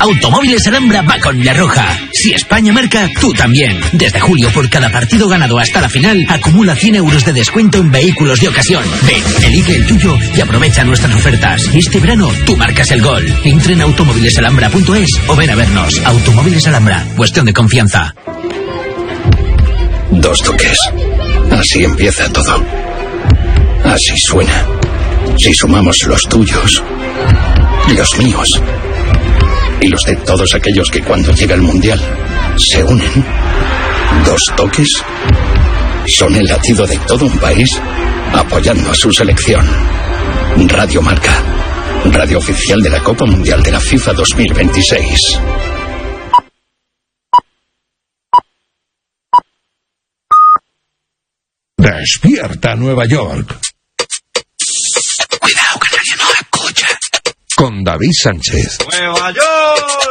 Automóviles Alhambra va con la roja. Si España marca, tú también. Desde julio, por cada partido ganado hasta la final, acumula 100 euros de descuento en vehículos de ocasión. Ven, elige el tuyo y aprovecha nuestras ofertas. Este verano, tú marcas el gol. Entra en automovilesalhambra.es o ven a vernos. Automóviles Alhambra, cuestión de confianza. 2 toques. Así empieza todo. Así suena. Si sumamos los tuyos, los míos y los de todos aquellos que cuando llega el Mundial se unen, 2 toques son el latido de todo un país apoyando a su selección. Radio Marca, radio oficial de la Copa Mundial de la FIFA 2026. Despierta Nueva York. Cuidado que nadie nos escucha. Con David Sánchez. ¡Nueva York!